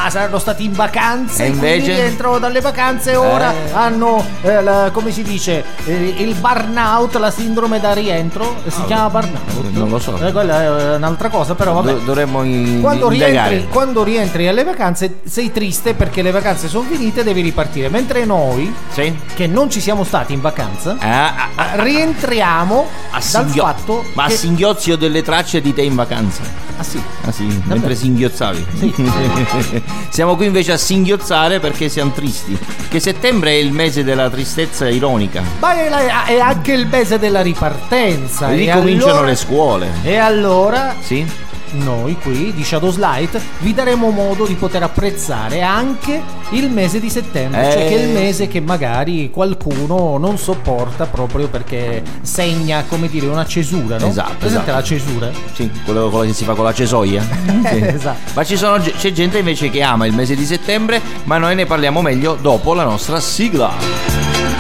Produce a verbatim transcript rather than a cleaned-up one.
ah, saranno stati in vacanze e invece quindi rientrano dalle vacanze e ora eh. hanno eh, la, come si dice eh, il burnout, la sindrome da rientro, si oh, chiama burnout, non lo so, eh, quella è un'altra cosa, però vabbè. Do- dovremmo in- quando, indagare. rientri, quando rientri alle vacanze sei triste perché le vacanze sono finite e devi ripartire, mentre noi sì? che non ci siamo stati in vacanza ah, ah, ah, rientriamo a dal singhio- fatto ma che... a singhiozzi ho delle tracce di te in vacanza. Ah sì, ah sì, mentre singhiozzavi. Sì. Siamo qui invece a singhiozzare perché siamo tristi, che settembre è il mese della tristezza ironica, ma è, la- è anche il mese della ripartenza, e ricominciano allora- le scuole. e allora Sì? noi qui di Shadows Light vi daremo modo di poter apprezzare anche il mese di settembre, Eh. cioè che è il mese che magari qualcuno non sopporta proprio perché segna, come dire, una cesura, no? Esatto, Presente esatto. la cesura? Sì, quello quello che si fa con la cesoia. Sì. Esatto. Ma ci sono, c'è gente invece che ama il mese di settembre, ma noi ne parliamo meglio dopo la nostra sigla.